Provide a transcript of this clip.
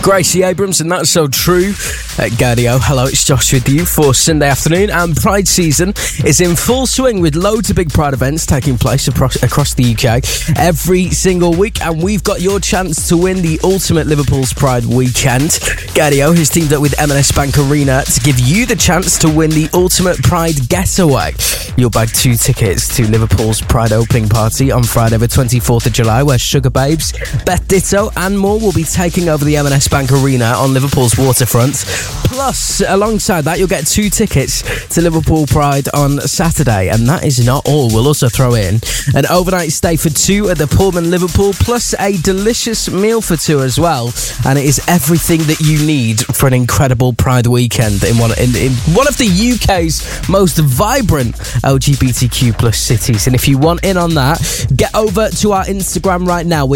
Gracie Abrams, and That's So True at Gaudio. Hello, it's Josh with you for Sunday afternoon, and Pride season is in full swing with loads of big Pride events taking place across the UK every single week, and we've got your chance to win the ultimate Liverpool's Pride weekend. Gaudio has teamed up with M&S Bank Arena to give you the chance to win the ultimate Pride getaway. You'll bag 2 tickets to Liverpool's Pride opening party on Friday the 24th of July, where Sugar Babes, Beth Ditto and more will be taking over the M&S Bank Arena on Liverpool's waterfront. Plus, alongside that, you'll get 2 tickets to Liverpool Pride on Saturday. And that is not all. We'll also throw in an overnight stay for 2 at the Pullman Liverpool, plus a delicious meal for 2 as well. And it is everything that you need for an incredible Pride weekend in one of the UK's most vibrant LGBTQ plus cities. And if you want in on that, get over to our Instagram right now.